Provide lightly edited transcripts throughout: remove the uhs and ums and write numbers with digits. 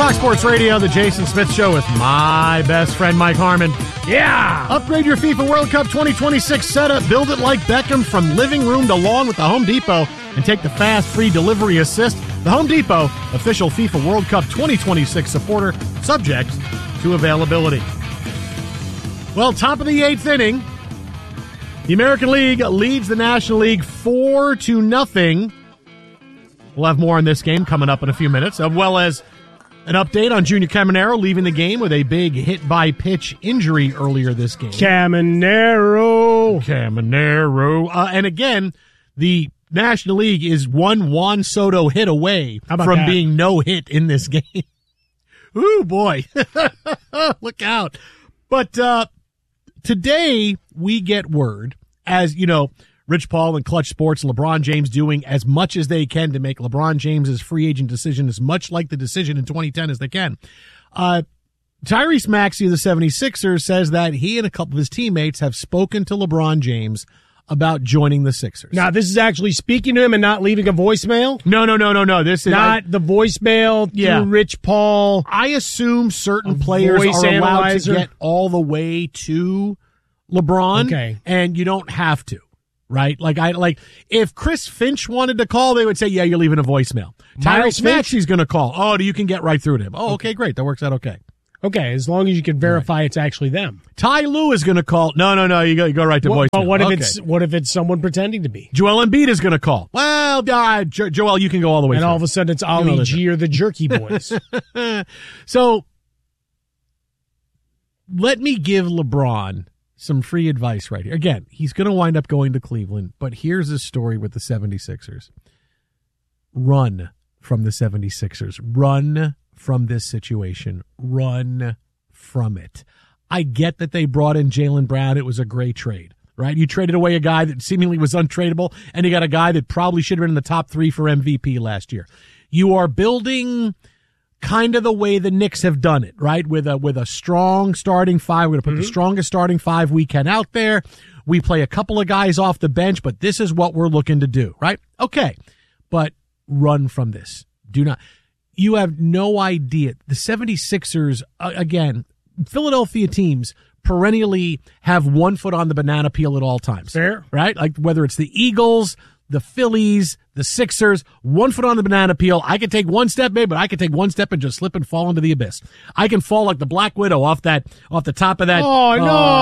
Fox Sports Radio, the Jason Smith Show with my best friend Mike Harmon. Yeah! Upgrade your FIFA World Cup 2026 setup. Build it like Beckham from living room to lawn with the Home Depot and take the fast free delivery assist. The Home Depot, official FIFA World Cup 2026 supporter, subject to availability. Well, top of the 8th inning. The American League leads the National League 4-0. We'll have more on this game coming up in a few minutes, as well as an update on Junior Caminero leaving the game with a big hit-by-pitch injury earlier this game. Caminero. And again, the National League is one Juan Soto hit away from being no hit in this game. Ooh, boy. Look out. But today we get word, as you know, Rich Paul and Clutch Sports, LeBron James doing as much as they can to make LeBron James's free agent decision as much like the decision in 2010 as they can. Tyrese Maxey of the 76ers says that he and a couple of his teammates have spoken to LeBron James about joining the Sixers. Now, this is actually speaking to him and not leaving a voicemail? No. This is not the voicemail through Rich Paul. I assume certain players are allowed to get all the way to LeBron. Okay. And you don't have to. Right? Like if Chris Finch wanted to call, they would say, yeah, you're leaving a voicemail. Tyrese Maxey's going to call. Oh, you can get right through to him. Oh, okay, great. That works out okay. Okay, as long as you can verify it's actually them. Ty Lue is going to call. No, you go right to voicemail. But what if it's someone pretending to be? Joel Embiid is going to call. Well, Joel, you can go all the way and through. All of a sudden it's Ali G or the Jerky Boys. So let me give LeBron some free advice right here. Again, he's going to wind up going to Cleveland, but here's his story with the 76ers. Run from the 76ers. Run from this situation. Run from it. I get that they brought in Jaylen Brown. It was a great trade, right? You traded away a guy that seemingly was untradeable, and you got a guy that probably should have been in the top 3 for MVP last year. You are building kind of the way the Knicks have done it, right? With a strong starting five. We're going to put the strongest starting five we can out there. We play a couple of guys off the bench, but this is what we're looking to do, right? Okay. But run from this. Do not. You have no idea. The 76ers, again, Philadelphia teams perennially have one foot on the banana peel at all times. Fair. Right? Like whether it's the Eagles, the Phillies, the Sixers, one foot on the banana peel. I can take one step, babe, but I can take one step and just slip and fall into the abyss. I can fall like the Black Widow off the top of that. Oh,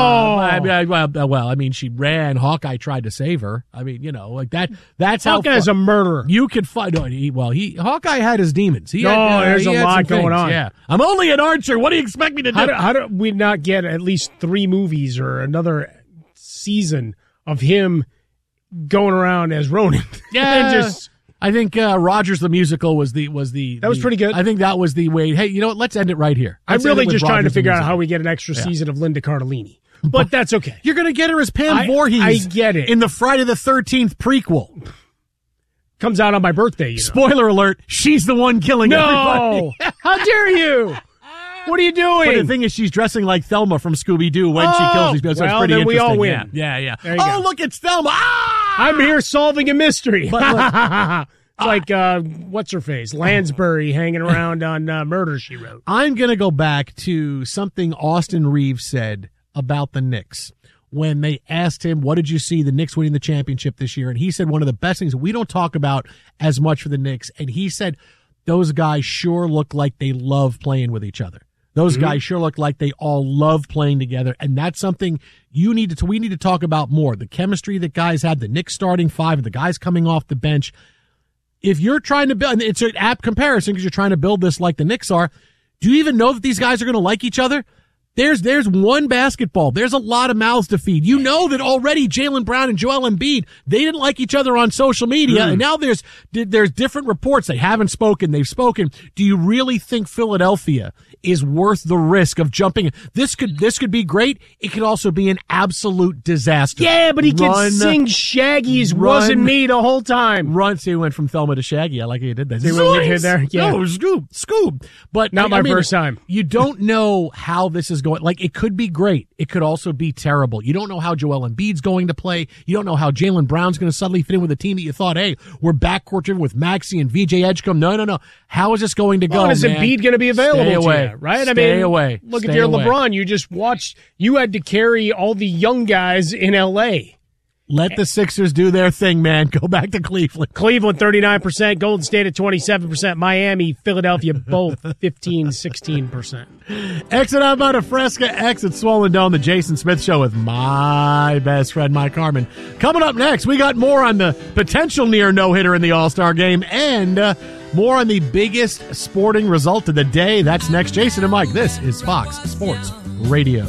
no. Well, I mean, she ran. Hawkeye tried to save her. I mean, you know, like that. That's how Hawkeye's a murderer. You could fight. Hawkeye had his demons. There's a lot going on. Yeah. I'm only an archer. What do you expect me to do? How do we not get at least 3 movies or another season of him going around as Ronin? Yeah. I think Rogers the Musical was the that was pretty good. I think that was the way. Hey, you know what? Let's end it right here. I'm really just trying to figure out how we get an extra season of Linda Cardellini. But that's okay. You're going to get her as Pam Voorhees. I get it. In the Friday the 13th prequel. Comes out on my birthday, you know. Spoiler alert, she's the one killing everybody. How dare you? What are you doing? But the thing is, she's dressing like Thelma from Scooby-Doo when she kills these people. So it's pretty then interesting. We all win. Yeah. Go. Look, it's Thelma. I'm here solving a mystery. But it's like, what's her face? Lansbury hanging around on Murder, She Wrote. I'm going to go back to something Austin Reeves said about the Knicks when they asked him, what did you see the Knicks winning the championship this year? And he said one of the best things we don't talk about as much for the Knicks. And he said, those guys sure look like they love playing with each other. Those guys sure look like they all love playing together, and that's something we need to talk about more. The chemistry that guys had, the Knicks starting five, the guys coming off the bench. If you're trying to build, and it's an apt comparison because you're trying to build this like the Knicks are, do you even know that these guys are going to like each other? There's one basketball. There's a lot of mouths to feed. You know that already Jaylen Brown and Joel Embiid, they didn't like each other on social media, and now there's different reports. They haven't spoken. They've spoken. Do you really think Philadelphia is worth the risk of jumping? This could be great. It could also be an absolute disaster. Yeah, but he can sing Shaggy's Wasn't Me the whole time. See, he went from Thelma to Shaggy. I like how you did that. See what we did there? Yeah. No, Scoob. But not my first time. You don't know how this is going. Like, it could be great. It could also be terrible. You don't know how Joel Embiid's going to play. You don't know how Jaylen Brown's going to suddenly fit in with a team that you thought, hey, we're backcourt driven with Maxey and VJ Edgecombe. No. How is this going to go, is Embiid going to be available Stay away. to you, right? Stay away. Look Stay at your away. LeBron. You just watched. You had to carry all the young guys in L.A. Let the Sixers do their thing, man. Go back to Cleveland. Cleveland, 39%. Golden State at 27%. Miami, Philadelphia, both 15, 16%. Exit out by Fresca, exit Swollen Dome, the Jason Smith Show with my best friend, Mike Harmon. Coming up next, we got more on the potential near no-hitter in the All-Star Game and more on the biggest sporting result of the day. That's next. Jason and Mike, this is Fox Sports Radio.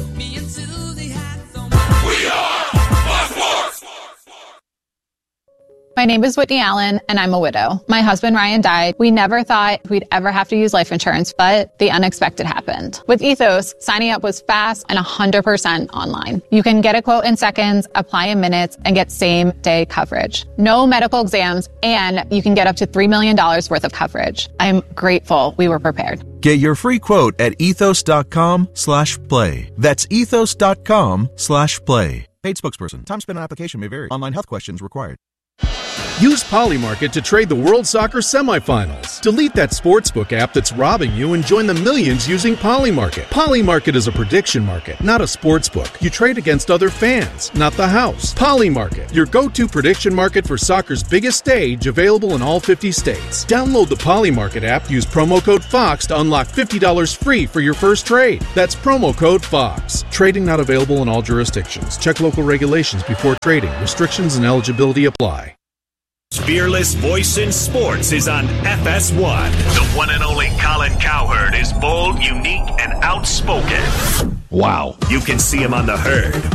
My name is Whitney Allen, and I'm a widow. My husband, Ryan, died. We never thought we'd ever have to use life insurance, but the unexpected happened. With Ethos, signing up was fast and 100% online. You can get a quote in seconds, apply in minutes, and get same-day coverage. No medical exams, and you can get up to $3 million worth of coverage. I'm grateful we were prepared. Get your free quote at ethos.com/play. That's ethos.com/play. Paid spokesperson. Time spent on application may vary. Online health questions required. Use Polymarket to trade the World Soccer semifinals. Delete that sportsbook app that's robbing you and join the millions using Polymarket. Polymarket is a prediction market, not a sportsbook. You trade against other fans, not the house. Polymarket, your go-to prediction market for soccer's biggest stage, available in all 50 states. Download the Polymarket app, use promo code FOX to unlock $50 free for your first trade. That's promo code FOX. Trading not available in all jurisdictions. Check local regulations before trading. Restrictions and eligibility apply. Fearless voice in sports is on FS1. The one and only Colin Cowherd is bold, unique, and outspoken. Wow. You can see him on The Herd,